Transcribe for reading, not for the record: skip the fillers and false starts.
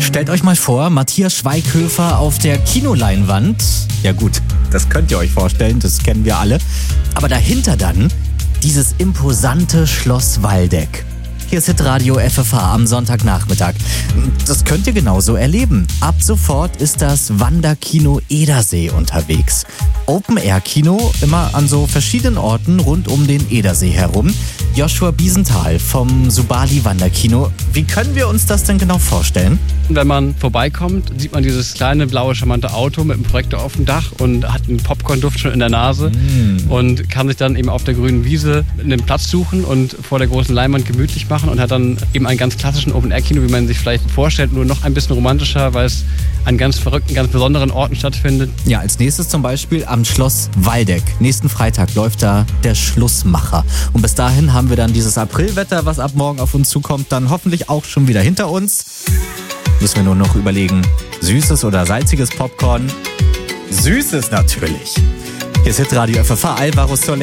Stellt euch mal vor, Matthias Schweighöfer auf der Kinoleinwand. Ja gut, das könnt ihr euch vorstellen, das kennen wir alle. Aber dahinter dann dieses imposante Schloss Waldeck. Hier ist Hitradio FFH am Sonntagnachmittag. Das könnt ihr genauso erleben. Ab sofort ist das Wanderkino Edersee unterwegs. Open-Air-Kino, immer an so verschiedenen Orten rund um den Edersee herum. Joshua Biesenthal vom Subali Wanderkino. Wie können wir uns das denn genau vorstellen? Wenn man vorbeikommt, sieht man dieses kleine, blaue, charmante Auto mit einem Projektor auf dem Dach und hat einen Popcorn-Duft schon in der Nase und kann sich dann eben auf der grünen Wiese einen Platz suchen und vor der großen Leinwand gemütlich machen und hat dann eben einen ganz klassischen Open-Air-Kino, wie man sich vielleicht vorstellt, nur noch ein bisschen romantischer, weil es an ganz verrückten, ganz besonderen Orten stattfindet. Ja, als nächstes zum Beispiel am Schloss Waldeck. Nächsten Freitag läuft da der Schlussmacher. Und bis dahin haben wir dann dieses Aprilwetter, was ab morgen auf uns zukommt, dann hoffentlich auch schon wieder hinter uns. Müssen wir nur noch überlegen, süßes oder salziges Popcorn? Süßes natürlich. Hier ist Hitradio FFH, Alvaro Soler.